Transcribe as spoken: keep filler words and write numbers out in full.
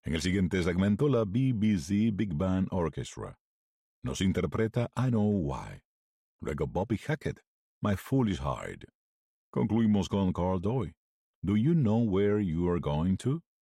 En el siguiente segmento, la B B C Big Band Orchestra nos interpreta I Know Why. Luego Bobby Hackett, My Foolish Heart. Concluimos con Carl Doyle, Do You Know Where You Are Going To?